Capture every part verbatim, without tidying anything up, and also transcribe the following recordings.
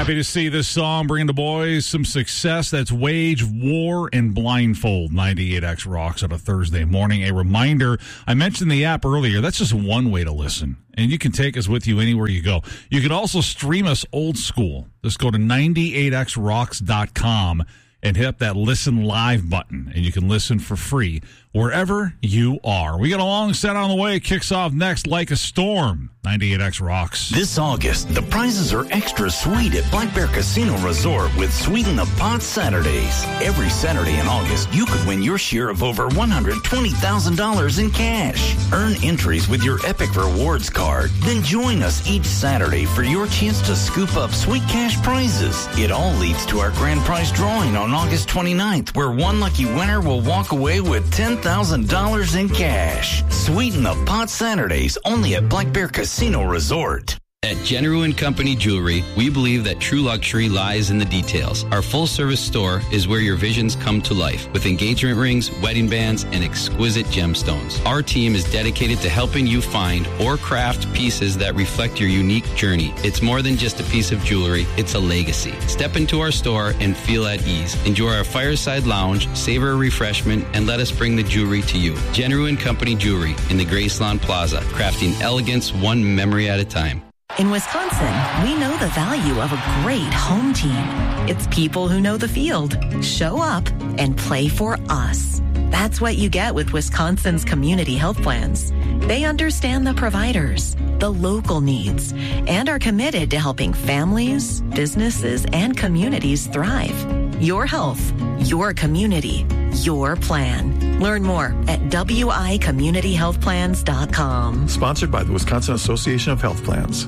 Happy to see this song bringing the boys some success. That's Wage War and Blindfold. ninety-eight X Rocks on a Thursday morning. A reminder, I mentioned the app earlier. That's just one way to listen, and you can take us with you anywhere you go. You can also stream us old school. Just go to ninety-eight x rocks dot com and hit up that listen live button, and you can listen for free wherever you are. We got a long set on the way. It kicks off next like a storm. ninety-eight X Rocks. This August, the prizes are extra sweet at Black Bear Casino Resort with Sweeten the Pot Saturdays. Every Saturday in August, you could win your share of over one hundred twenty thousand dollars in cash. Earn entries with your Epic Rewards card. Then join us each Saturday for your chance to scoop up sweet cash prizes. It all leads to our grand prize drawing on August twenty-ninth, where one lucky winner will walk away with ten thousand dollars in cash. Sweeten the Pot Saturdays only at Black Bear Casino Resort. At General and Company Jewelry, we believe that true luxury lies in the details. Our full-service store is where your visions come to life, with engagement rings, wedding bands, and exquisite gemstones. Our team is dedicated to helping you find or craft pieces that reflect your unique journey. It's more than just a piece of jewelry, it's a legacy. Step into our store and feel at ease. Enjoy our fireside lounge, savor a refreshment, and let us bring the jewelry to you. General and Company Jewelry in the Graceland Plaza, crafting elegance one memory at a time. In Wisconsin, we know the value of a great home team. It's people who know the field, show up, and play for us. That's what you get with Wisconsin's community health plans. They understand the providers, the local needs, and are committed to helping families, businesses, and communities thrive. Your health, your community, your plan. Learn more at w i community health plans dot com. Sponsored by the Wisconsin Association of Health Plans.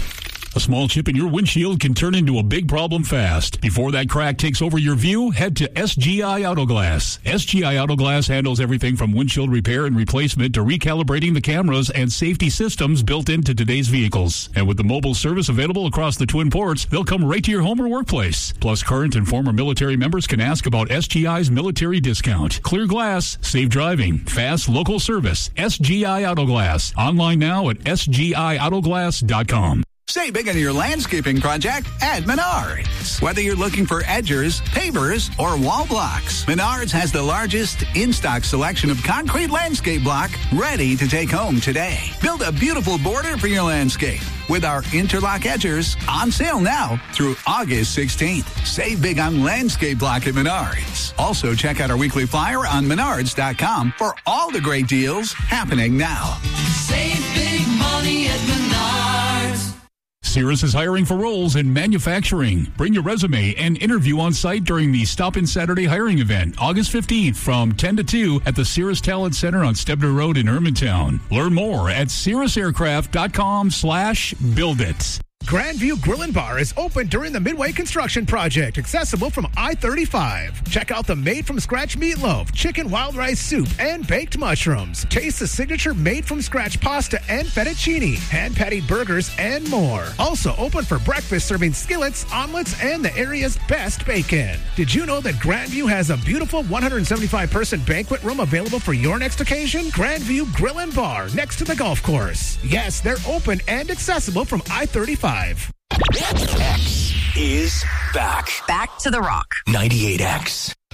A small chip in your windshield can turn into a big problem fast. Before that crack takes over your view, head to S G I Auto Glass. S G I Auto Glass handles everything from windshield repair and replacement to recalibrating the cameras and safety systems built into today's vehicles. And with the mobile service available across the Twin Ports, they'll come right to your home or workplace. Plus, current and former military members can ask about S G I's military discount. Clear glass, safe driving, fast local service. S G I Auto Glass. Online now at S G I auto glass dot com. Save big on your landscaping project at Menards. Whether you're looking for edgers, pavers, or wall blocks, Menards has the largest in-stock selection of concrete landscape block ready to take home today. Build a beautiful border for your landscape with our interlock edgers on sale now through August sixteenth. Save big on landscape block at Menards. Also, check out our weekly flyer on menards dot com for all the great deals happening now. Save big money at Menards. Cirrus is hiring for roles in manufacturing. Bring your resume and interview on site during the Stop In Saturday hiring event, August fifteenth from ten to two at the Cirrus Talent Center on Stebner Road in Hermantown. Learn more at cirrus aircraft dot com slash build it. Grandview Grill and Bar is open during the Midway Construction Project, accessible from I thirty-five. Check out the made-from-scratch meatloaf, chicken wild rice soup, and baked mushrooms. Taste the signature made-from-scratch pasta and fettuccine, hand-patted burgers, and more. Also open for breakfast, serving skillets, omelets, and the area's best bacon. Did you know that Grandview has a beautiful one hundred seventy-five person banquet room available for your next occasion? Grandview Grill and Bar, next to the golf course. Yes, they're open and accessible from I thirty-five. X is back. Back to the Rock. ninety-eight X.